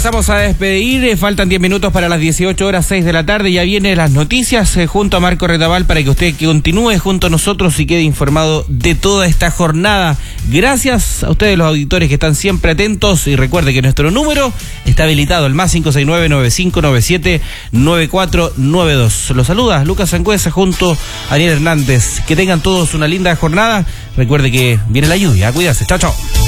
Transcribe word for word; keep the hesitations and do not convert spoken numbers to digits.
pasamos a despedir. Eh, faltan diez minutos para las dieciocho horas, seis de la tarde. Ya vienen las noticias eh, junto a Marco Retamal para que usted que continúe junto a nosotros y quede informado de toda esta jornada. Gracias a ustedes los auditores que están siempre atentos y recuerde que nuestro número está habilitado, el más cinco seis nueve, nueve cinco nueve siete, nueve cuatro nueve dos. Los saluda Lucas Sangüesa junto a Ariel Hernández. Que tengan todos una linda jornada. Recuerde que viene la lluvia. Cuídate. Chao, chao.